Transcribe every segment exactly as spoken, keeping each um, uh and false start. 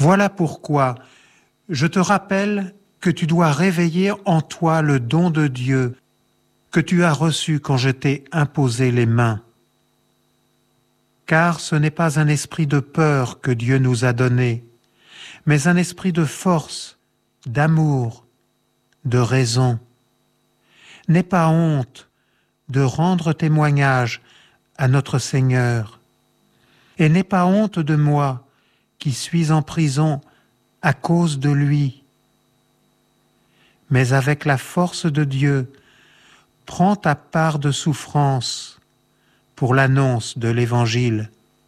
Voilà pourquoi je te rappelle que tu dois réveiller en toi le don de Dieu que tu as reçu quand je t'ai imposé les mains. Car ce n'est pas un esprit de peur que Dieu nous a donné, mais un esprit de force, d'amour, de raison. N'aie pas honte de rendre témoignage à notre Seigneur, et n'aie pas honte de moi qui suis en prison à cause de lui. Mais avec la force de Dieu, prends ta part de souffrance pour l'annonce de l'Évangile.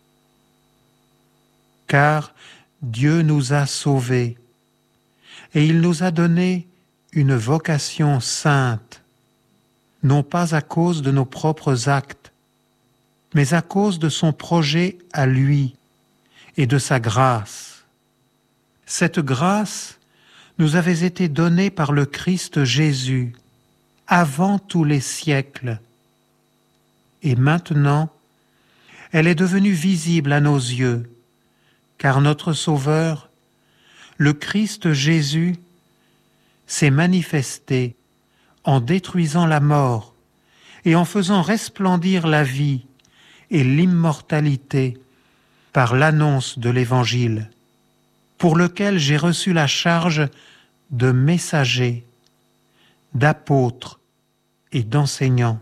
Car Dieu nous a sauvés et il nous a donné une vocation sainte, non pas à cause de nos propres actes, mais à cause de son projet à lui et de sa grâce. Cette grâce nous avait été donnée par le Christ Jésus avant tous les siècles. Et maintenant, elle est devenue visible à nos yeux, car notre Sauveur, le Christ Jésus, s'est manifesté en détruisant la mort et en faisant resplendir la vie et l'immortalité par l'annonce de l'Évangile, pour lequel j'ai reçu la charge de messager, d'apôtre et d'enseignant.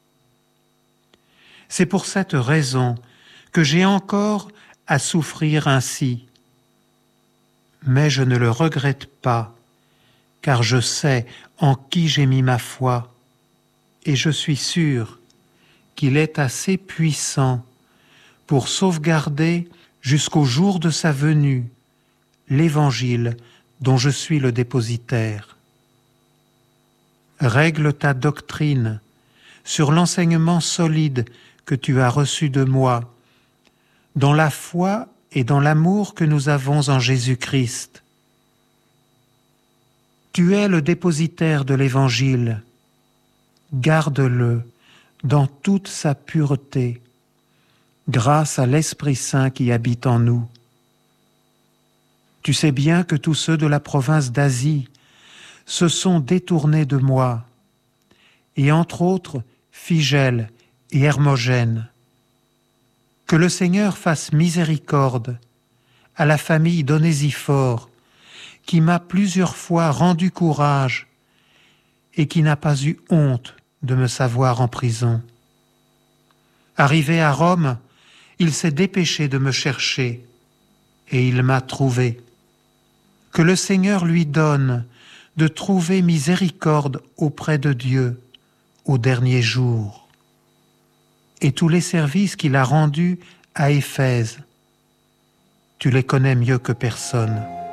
C'est pour cette raison que j'ai encore à souffrir ainsi. Mais je ne le regrette pas, car je sais en qui j'ai mis ma foi, et je suis sûr qu'il est assez puissant pour sauvegarder jusqu'au jour de sa venue l'Évangile dont je suis le dépositaire. Règle ta doctrine sur l'enseignement solide que tu as reçu de moi, dans la foi et dans l'amour que nous avons en Jésus-Christ. Tu es le dépositaire de l'Évangile. Garde-le dans toute sa pureté, grâce à l'Esprit Saint qui habite en nous. Tu sais bien que tous ceux de la province d'Asie se sont détournés de moi, et entre autres Phygèle et Hermogène. Que le Seigneur fasse miséricorde à la famille d'Onésiphore, qui m'a plusieurs fois rendu courage et qui n'a pas eu honte de me savoir en prison. Arrivé à Rome, il s'est dépêché de me chercher et il m'a trouvé. Que le Seigneur lui donne de trouver miséricorde auprès de Dieu au dernier jour. Et tous les services qu'il a rendus à Éphèse, tu les connais mieux que personne.